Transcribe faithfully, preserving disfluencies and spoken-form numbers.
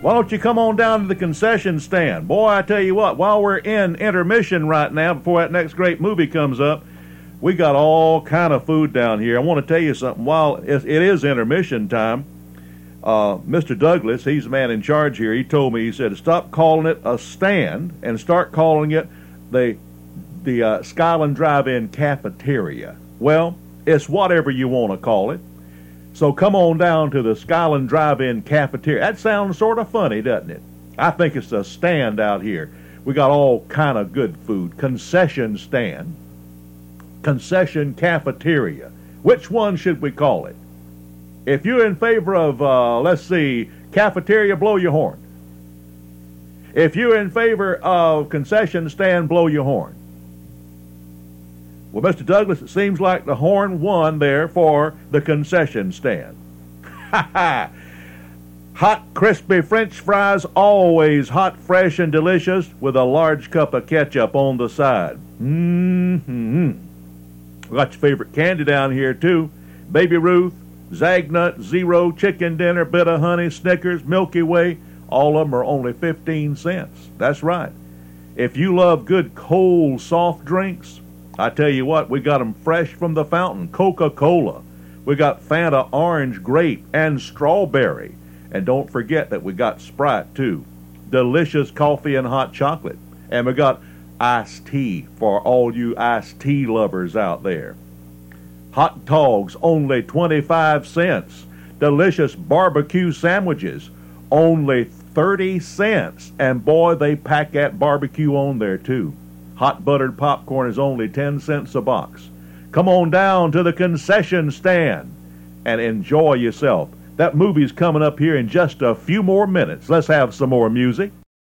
Why don't you come on down to the concession stand? Boy, I tell you what, while we're in intermission right now, before that next great movie comes up, we got all kind of food down here. I want to tell you something. While it is intermission time, uh, Mister Douglas, he's the man in charge here, he told me, he said, stop calling it a stand and start calling it the, the uh, Skyland Drive-In Cafeteria. Well, it's whatever you want to call it. So come on down to the Skyland Drive-In Cafeteria. That sounds sort of funny, doesn't it? I think it's a stand out here. We got all kind of good food. Concession stand. Concession cafeteria. Which one should we call it? If you're in favor of, uh, let's see, cafeteria, blow your horn. If you're in favor of concession stand, blow your horn. Well, Mister Douglas, it seems like the horn won there for the concession stand. Ha ha! Hot, crispy French fries, always hot, fresh, and delicious, with a large cup of ketchup on the side. Mm-hmm. We got your favorite candy down here, too. Baby Ruth, Zagnut, Zero, Chicken Dinner, Bit of Honey, Snickers, Milky Way. All of them are only fifteen cents. That's right. If you love good, cold, soft drinks, I tell you what, we got them fresh from the fountain. Coca-Cola. We got Fanta Orange, Grape, and Strawberry. And don't forget that we got Sprite, too. Delicious coffee and hot chocolate. And we got iced tea for all you iced tea lovers out there. Hot dogs, only twenty-five cents. Delicious barbecue sandwiches, only thirty cents. And boy, they pack that barbecue on there, too. Hot buttered popcorn is only ten cents a box. Come on down to the concession stand and enjoy yourself. That movie's coming up here in just a few more minutes. Let's have some more music.